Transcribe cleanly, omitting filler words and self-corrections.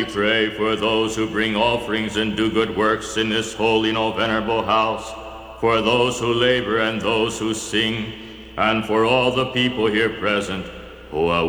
We pray for those who bring offerings and do good works in this holy, venerable house, for those who labor and those who sing, and for all the people here present who are